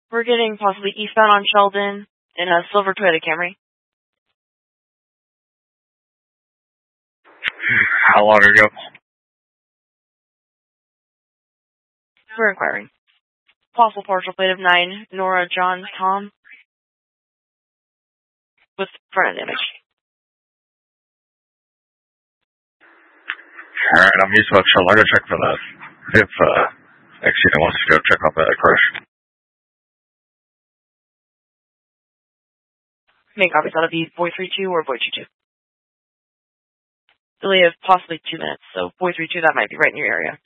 We're getting possibly eastbound on Sheldon in a silver Toyota Camry. How long ago? We're inquiring. Possible partial plate of 9, Nora John Tom. With front end damage. Alright, I'm used to Sheldon. I'm going to check for that. If Exena wants to go check on that crash. Make copies out of the Boy 32 or Boy 22. Delay of possibly 2 minutes, so Boy 32, that might be right in your area.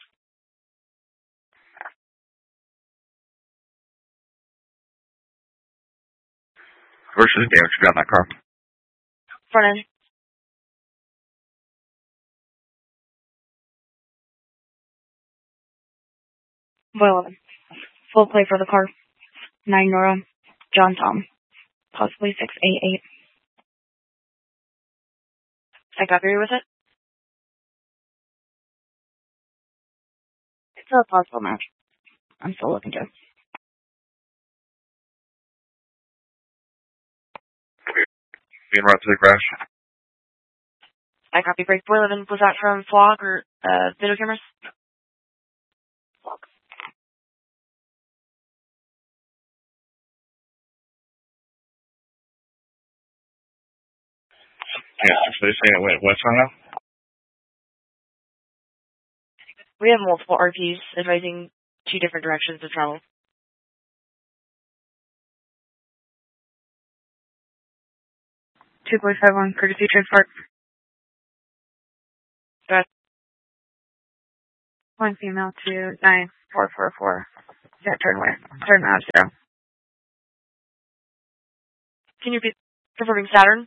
Where's the damage be on that car? Front end. Boy 11. Full play for the car. 9 Nora, John Tom. Possibly 688. I got through with it. It's a possible match. I'm still looking to. Being right to the crash. I copy break. Boy 11. Was that from Flog or video cameras? Flog. Yeah, so you're saying it went west right now? We have multiple RPs advising 2 different directions of travel. Two boys 51, courtesy transport. Got 1 female to 9444. Yeah, turn west. Turn out 0. Can you be confirming Saturn?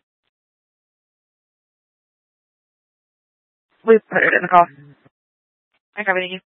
We put it in the call. I copy, thank you.